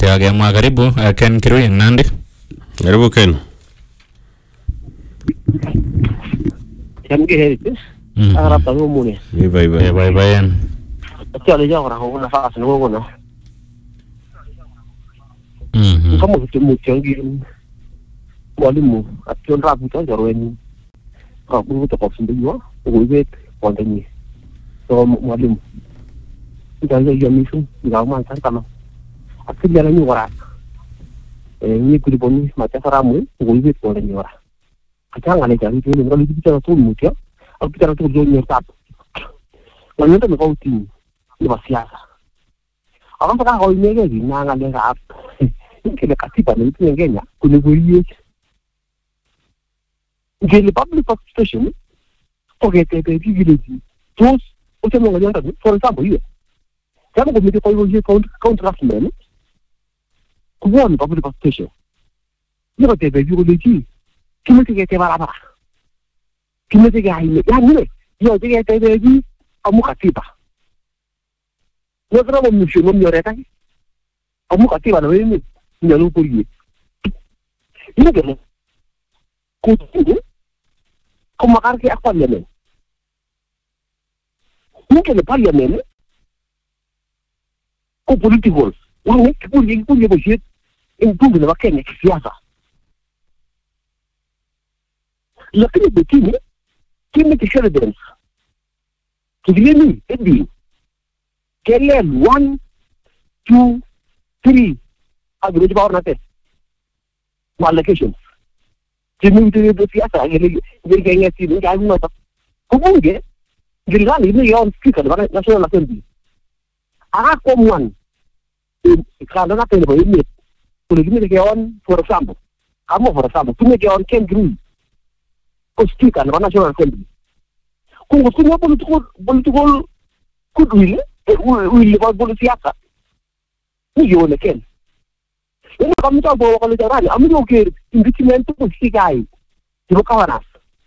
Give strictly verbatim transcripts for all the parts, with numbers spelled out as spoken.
Asante agemwa karibu uh, Ken Kirui Nandi. Karibu Ken. Jamge heritis. Ara tawo mune. Bye bye bye. Bye bye en. Chale ja ora ho na fa no go no. Mhm. Kamu kitu mchangi. Mwalimu ationra buta jarweni. Ka bu to ko sindiwa. Uwe kwandani. So mwalimu. Ndio hiyo misu ngao man sana. Akili ni wara. Eh ni kuliboni matafaramu uwe kwandani wara. Kachanga le jari ni ngalo bicara tu mutia. Au bicara tu jo ni tap. Wanyote ni kauti ni siasa. Orang pernah kau ini lagi nangan yang apa? Kena kasih pada itu yang kena kulibuyi. Jadi public participation, okay, tapi village. Terus, macam mana yang tadi? For example, ya. Kalau kau mesti kau uji contract man, kau buat public participation. Ni kau tapi village. Kini tiga tiga apa? Kini tiga ini, yang ni, ya tiga tiga ini, kamu kasih apa? Nggak mau musuh mau nyoreta, kamu kasih mana ini, nyalu pergi. Ini kan, kau tu, kau makan ke apa dia ni? Mungkin parlimen, kau political, orang ni kau ni kau ni bersih, ini tu bila makan ni siasa. Lalu begini, kini kisah evidence, kini ni, ini. Kalian one, two, three, agak jauh power nanti, allocations. Jadi itu itu siapa? Jadi jadi kayaknya sih ini aku nggak tahu. Kemudian, jadi kan ini yang speaker mana nasional assembly. Aku muan, kalau nak ini boleh ini, boleh ini kawan for example, kamu for example, tu kawan Ken Kirui, kau speaker mana nasional assembly. Kau semua political political goodwill. Willi buat boleh siapa? Ni yo nak kan? Ini kami tahu bahawa kalau caranya, kami okey impeachment tu mesti kaya. Tidak kawanas.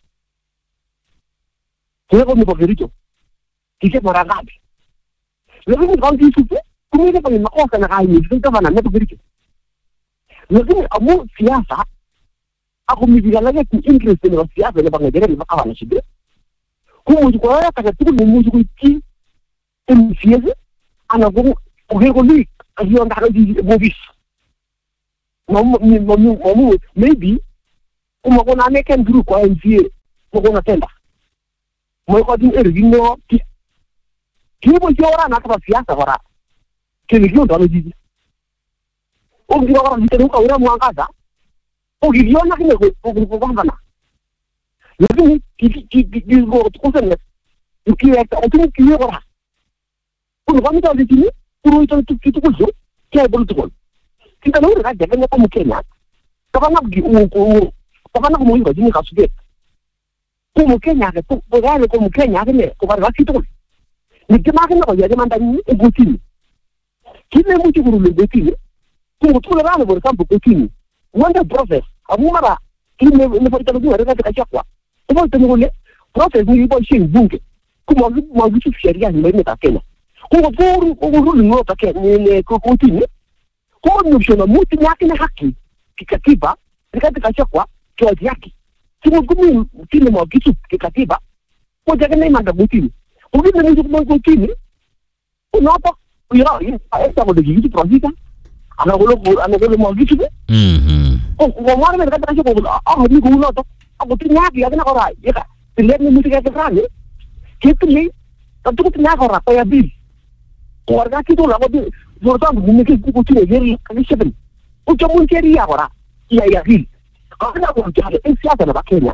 Tidak kami pakai itu. Kita merangkap. Lalu kalau di situ, kami ni panggil makok nak kaya ni. Kita mana nak pakai itu. Lalu kamu siasa, aku mikir lagi interest dengan siasa ni panggil jadi makok kawanas itu. Kamu juga ada kata tu, kamu juga itu. M C S, anak gua, oke gua ni, kasi orang tak ada movis. Mamu, mamu, mamu, maybe, kau kau nak kan guru kau M C S, kau kau nak tenda. Mau kau di ergino, kini pun orang nak apa siasa orang, kini kau dah lagi. Oh, kira orang di sana kau orang muang kata, oh kira orang nak ni kau kau kau mana? Jadi, kiri kiri kiri kau tu kau sana, kiri kau tu kiri orang. Kalau kami tahu di sini, puru itu itu itu kuzo, kaya betul. Kita nak orang jaga ni kamu kena. Kapan nak pergi umum umum, kapan nak umum ini kasus dia. Kamu kena ke, tu berada kamu kena ke ni, kau baru kasih tu. Ni kemarin nak jadi mantan ni, ibu sini. Kita mesti guru lebih sini. Kamu tu orang nak bersampu ke sini. Wanda proses, kamu mana? Ini ni perlu kita dua, kita cakap apa? Kamu tengok ni, proses ni ibu sini bungke. Kamu mahu mahu tu syariah ni mana tak kena. Kau guru, kau guru ni tak kena ni kau kau ni. Kau ni mesti nak mesti nak kena haki. Kikatiba, kita tak cakap kau dia haki. Cuma kau ni kini mau gitu kikatiba. Kau jangan ni mana mesti. Kau ni mana juga mau kau ni. Kau apa? Kau ya, ini apa kau dah gitu prosesnya? Anak kau anak kau mau gitu ni. Mhm. Oh, kau mana mereka tak cakap ah ni kau nak tu. Aku tu ni haki, aku nak orang. Ya kan? Lihat ni mesti kita kerana. Kita ni, tapi kita nak orang kaya bil. Keluarga kita lah, kalau kita mungkin kita cuma jadi kali seven, kita mungkin jadi apa? Iya iya bil. Kalau nak orang jadi, eh siapa nak pakainya?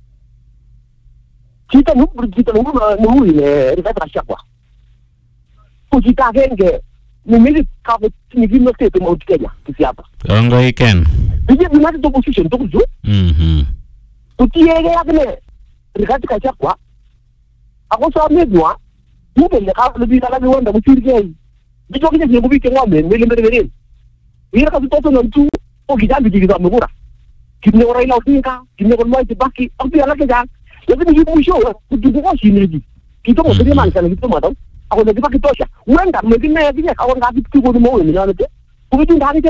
Kita nu kita nu nu ini kita tak siapa. Kita kan ke, mungkin kalau ni kita mesti tu mau kenya, siapa? Orang kau ikan. Jadi mana tu position tu tu? Mhm. Tu dia yang apa ni? Kita tak siapa. Aku sama dua. Mungkin kalau lebih dalam luar dah mesti dia. Jadi kita ni mungkin tengok ni, ni lebih lebih. Ia kalau tu tu nanti, oh kita ambil kita ambil murah. Kita orang lain ni kan, kita orang lain terbaki, tapi anak kita, jadi ni ibu show, kita bukan sini lagi. Kita mau terima macam kita mau tahu. Aku dah dipakai tu saja. Orang tak mungkin ni dia kawan kaki tu pun mau ni, jangan tu. Kau tu dah